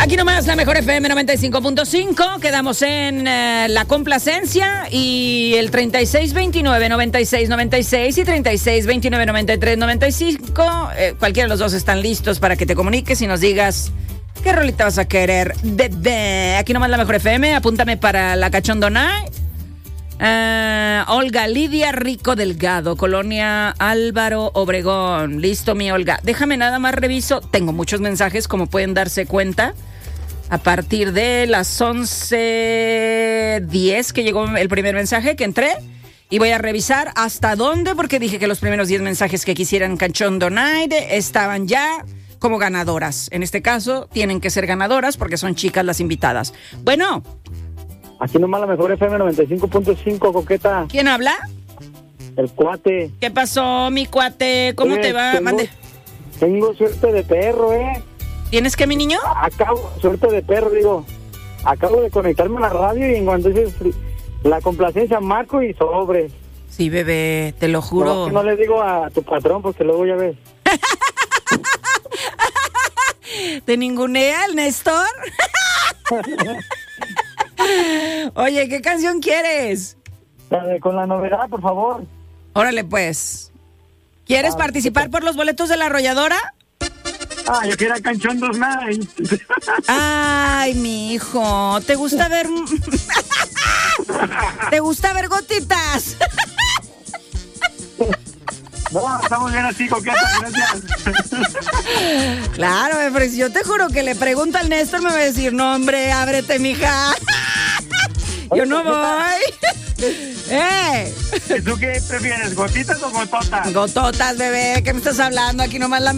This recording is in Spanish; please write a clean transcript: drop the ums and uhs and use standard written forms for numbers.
Aquí nomás la mejor FM 95.5. Quedamos en la complacencia y el 3629-9696 y 3629-9395. Cualquiera de los dos están listos para que te comuniques y nos digas qué rolita vas a querer. Aquí nomás la mejor FM. Apúntame para la Cachondona. Olga Lidia Rico Delgado, Colonia Álvaro Obregón. Listo, mi Olga. Déjame nada más reviso. Tengo muchos mensajes, como pueden darse cuenta. A partir de las 11:10 que llegó el primer mensaje que entré. Y voy a revisar hasta dónde, porque dije que los primeros 10 mensajes que quisieran Cachondo Night estaban ya como ganadoras. En este caso, tienen que ser ganadoras porque son chicas las invitadas. Bueno. Aquí nomás la mejor FM 95.5, coqueta. ¿Quién habla? El cuate. ¿Qué pasó, mi cuate? ¿Cómo te va? Mande. Tengo suerte de perro, ¿Tienes qué, mi niño? Suerte de perro, digo. Acabo de conectarme a la radio y en cuanto dices la complacencia, marco y sobre. Sí, bebé, te lo juro. No le digo a tu patrón porque luego ya ves. ¿Te ningunea el Néstor? Oye, ¿qué canción quieres? Con la novedad, por favor. Órale, pues. ¿Quieres participar por los boletos de la arrolladora? Yo quiero Cachondos Night. Ay, mi hijo, ¿te gusta ver... ¿Te gusta ver gotitas? No, estamos bien así, coqueta, gracias. Claro, pero si yo te juro que le pregunto al Néstor, me va a decir, no, hombre, ábrete, mija. Yo no voy. ¿Y tú qué prefieres, gotitas o gototas? Gototas, bebé, ¿qué me estás hablando? Aquí nomás la